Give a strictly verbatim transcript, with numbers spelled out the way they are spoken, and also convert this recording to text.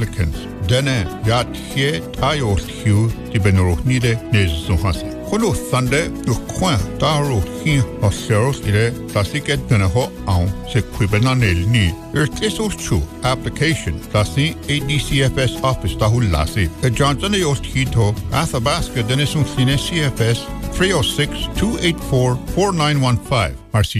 applicants. Dene yat here tayo hugh di benorohnide nezunhase. Kolo Sunday no coin taro hin oseros ire tasiket ganaho on se quibenanel ni. Ertesos chu application tasi A D C F S office tahulasi. E Johnson yost hito Athabasca denesun sine C F S three oh six, two eight four, four nine one five.